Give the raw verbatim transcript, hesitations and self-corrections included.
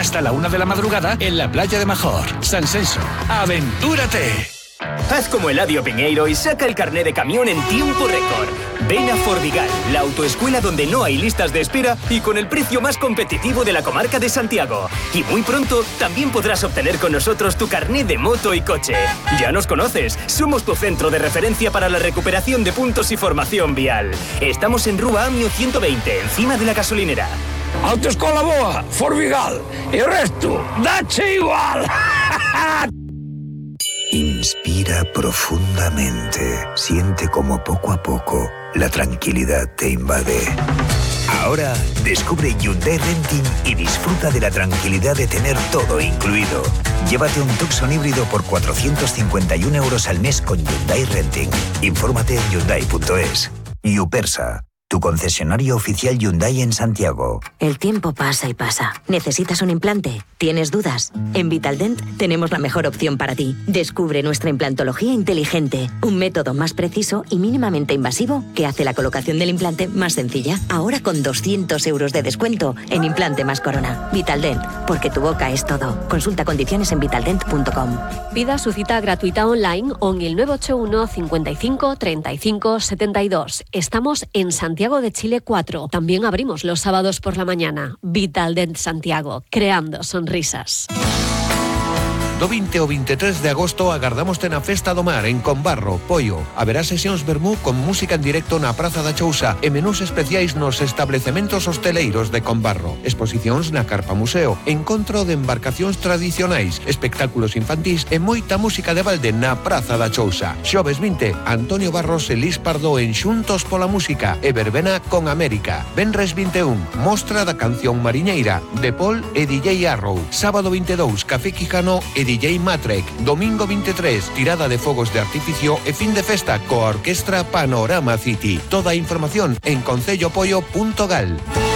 hasta la una de la madrugada en la playa de Major. Sansenso, ¡aventúrate! Haz como Eladio Piñeiro y saca el carné de camión en tiempo récord. Ven a Forvigal, la autoescuela donde no hay listas de espera y con el precio más competitivo de la comarca de Santiago. Y muy pronto también podrás obtener con nosotros tu carné de moto y coche. Ya nos conoces, somos tu centro de referencia para la recuperación de puntos y formación vial. Estamos en Rúa Amio ciento veinte, encima de la gasolinera. Autoescola Boa, Forvigal, y el resto, dache igual. Inspira profundamente. Siente como poco a poco la tranquilidad te invade. Ahora descubre Hyundai Renting y disfruta de la tranquilidad de tener todo incluido. Llévate un Tucson híbrido por cuatrocientos cincuenta y uno euros al mes con Hyundai Renting. Infórmate en hyundai punto es. Yupersa, tu concesionario oficial Hyundai en Santiago. El tiempo pasa y pasa. ¿Necesitas un implante? ¿Tienes dudas? En Vitaldent tenemos la mejor opción para ti. Descubre nuestra implantología inteligente, un método más preciso y mínimamente invasivo que hace la colocación del implante más sencilla. Ahora con doscientos euros de descuento en implante más corona. Vitaldent, porque tu boca es todo. Consulta condiciones en vitaldent punto com. Pida su cita gratuita online o en el nueve ocho uno, cincuenta y cinco, treinta y cinco, setenta y dos. Estamos en Santiago Santiago de Chile cuatro. También abrimos los sábados por la mañana. Vitaldent Santiago, creando sonrisas. Do veinte ao veintitrés de agosto agardamos na Festa do Mar en Combarro, Poio. Haberá sesións vermú con música en directo na Praza da Chousa e menús especiais nos establecementos hosteleiros de Combarro. Exposicións na Carpa Museo, encontro de embarcacións tradicionais, espectáculos infantís e moita música de balde na Praza da Chousa. Xoves vinte, Antonio Barros e Lis Pardo en Xuntos pola Música e verbena con América. Venres vinte e un, mostra da canción mariñeira de Paul e D J Arrow. Sábado vinte e dous, Café Quijano e D J Matrek. Domingo veintitrés, tirada de fogos de artificio e fin de festa coa orquestra Panorama City. Toda a información en concello poio punto gal.